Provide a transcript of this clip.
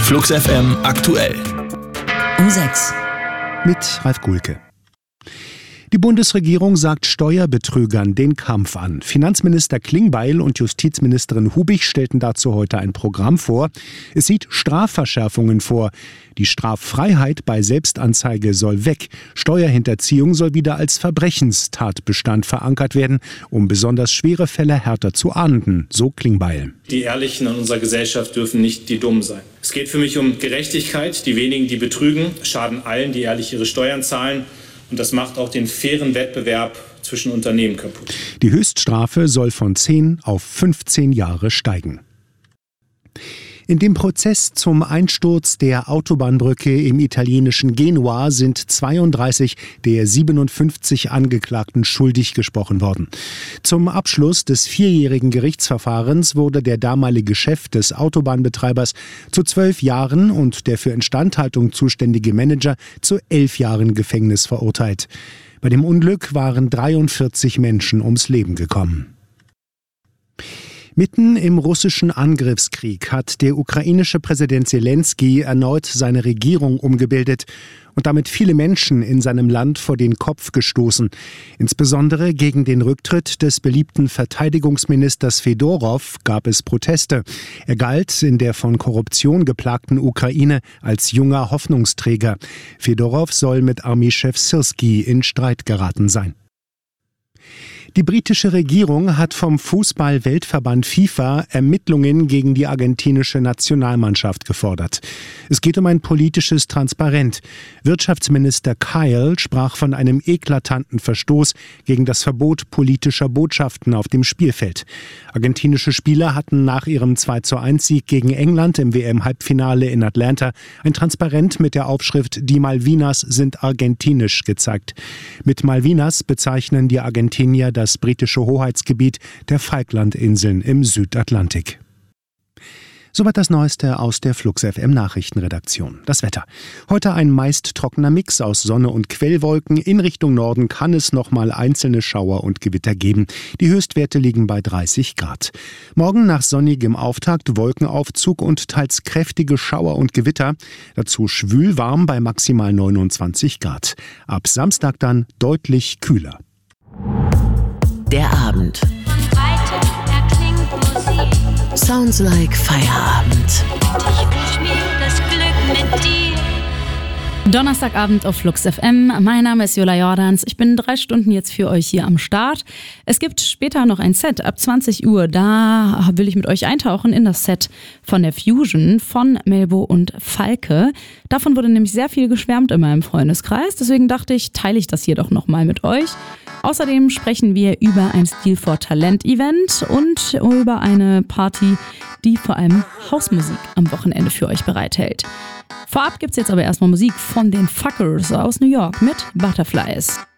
Flux FM aktuell. Um 6. Mit Ralf Gulke. Die Bundesregierung sagt Steuerbetrügern den Kampf an. Finanzminister Klingbeil und Justizministerin Hubig stellten dazu heute ein Programm vor. Es sieht Strafverschärfungen vor. Die Straffreiheit bei Selbstanzeige soll weg. Steuerhinterziehung soll wieder als Verbrechenstatbestand verankert werden, um besonders schwere Fälle härter zu ahnden, so Klingbeil. Die Ehrlichen in unserer Gesellschaft dürfen nicht die Dummen sein. Es geht für mich um Gerechtigkeit. Die wenigen, die betrügen, schaden allen, die ehrlich ihre Steuern zahlen. Und das macht auch den fairen Wettbewerb zwischen Unternehmen kaputt. Die Höchststrafe soll von 10 auf 15 Jahre steigen. In dem Prozess zum Einsturz der Autobahnbrücke im italienischen Genua sind 32 der 57 Angeklagten schuldig gesprochen worden. Zum Abschluss des 4-jährigen Gerichtsverfahrens wurde der damalige Chef des Autobahnbetreibers zu 12 Jahren und der für Instandhaltung zuständige Manager zu 11 Jahren Gefängnis verurteilt. Bei dem Unglück waren 43 Menschen ums Leben gekommen. Mitten im russischen Angriffskrieg hat der ukrainische Präsident Selenskyj erneut seine Regierung umgebildet und damit viele Menschen in seinem Land vor den Kopf gestoßen. Insbesondere gegen den Rücktritt des beliebten Verteidigungsministers Fedorow gab es Proteste. Er galt in der von Korruption geplagten Ukraine als junger Hoffnungsträger. Fedorow soll mit Armeechef Syrskij in Streit geraten sein. Die britische Regierung hat vom Fußball-Weltverband FIFA Ermittlungen gegen die argentinische Nationalmannschaft gefordert. Es geht um ein politisches Transparent. Wirtschaftsminister Kyle sprach von einem eklatanten Verstoß gegen das Verbot politischer Botschaften auf dem Spielfeld. Argentinische Spieler hatten nach ihrem 2:1-Sieg gegen England im WM-Halbfinale in Atlanta ein Transparent mit der Aufschrift „Die Malvinas sind argentinisch" gezeigt. Mit Malvinas bezeichnen die Argentinier das britische Hoheitsgebiet der Falklandinseln im Südatlantik. Soweit das Neueste aus der Flux FM Nachrichtenredaktion. Das Wetter. Heute ein meist trockener Mix aus Sonne und Quellwolken. In Richtung Norden kann es nochmal einzelne Schauer und Gewitter geben. Die Höchstwerte liegen bei 30 Grad. Morgen nach sonnigem Auftakt Wolkenaufzug und teils kräftige Schauer und Gewitter. Dazu schwül warm bei maximal 29 Grad. Ab Samstag dann deutlich kühler. Der Abend. Sounds like Feierabend. Ich wünsch mir das Glück mit dir. Donnerstagabend auf Flux FM. Mein Name ist Jola Jordans. Ich bin 3 Stunden jetzt für euch hier am Start. Es gibt später noch ein Set ab 20 Uhr. Da will ich mit euch eintauchen in das Set von der Fusion von Melbo und Falke. Davon wurde nämlich sehr viel geschwärmt in meinem Freundeskreis. Deswegen dachte ich, teile ich das hier doch nochmal mit euch. Außerdem sprechen wir über ein Stil for Talent Event und über eine Party, die vor allem Hausmusik am Wochenende für euch bereithält. Vorab gibt's jetzt aber erstmal Musik von den Fuckers aus New York mit Butterflies.